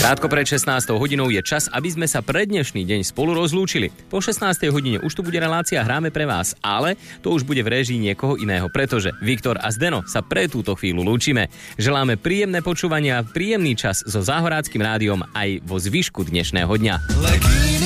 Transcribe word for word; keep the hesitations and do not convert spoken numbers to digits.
Krátko pred šestnástou hodinou je čas, aby sme sa pre dnešný deň spolu rozlúčili. Po šestnástej hodine už tu bude relácia Hráme pre vás, ale to už bude v réžii niekoho iného, pretože Viktor a Zdeno sa pre túto chvíľu lúčime. Želáme príjemné počúvania, príjemný čas so Záhoráckym rádiom aj vo zvyšku dnešného dňa.